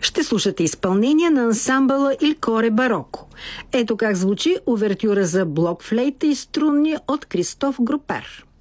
Ще слушате изпълнение на ансамбъла Il Core Barocco. Ето как звучи увертюра за блокфлейта и струнни от Кристоф Групер.